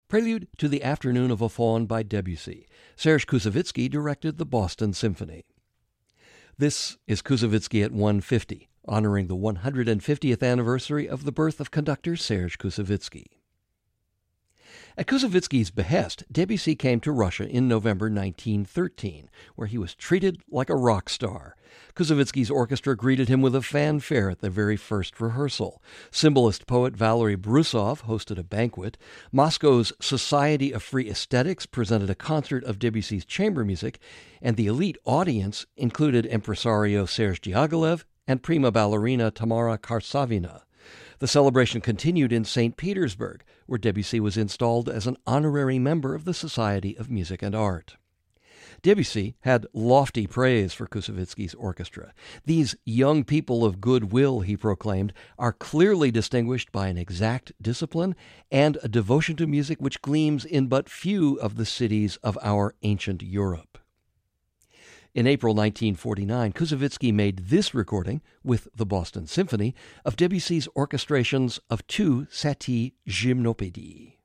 Prelude to the Afternoon of a Faun by Debussy. Serge Koussevitzky directed the Boston Symphony. This is Koussevitzky at 150, honoring the 150th anniversary of the birth of conductor Serge Koussevitzky. At Koussevitzky's behest, Debussy came to Russia in November 1913, where he was treated like a rock star. Koussevitzky's orchestra greeted him with a fanfare at the very first rehearsal. Symbolist poet Valery Brusov hosted a banquet. Moscow's Society of Free Aesthetics presented a concert of Debussy's chamber music, and the elite audience included impresario Serge Diaghilev and prima ballerina Tamara Karsavina. The celebration continued in St. Petersburg, where Debussy was installed as an honorary member of the Society of Music and Art. Debussy had lofty praise for Koussevitzky's orchestra. "These young people of goodwill," he proclaimed, "are clearly distinguished by an exact discipline and a devotion to music which gleams in but few of the cities of our ancient Europe." In April 1949, Koussevitzky made this recording with the Boston Symphony of Debussy's orchestrations of two Satie Gymnopédies.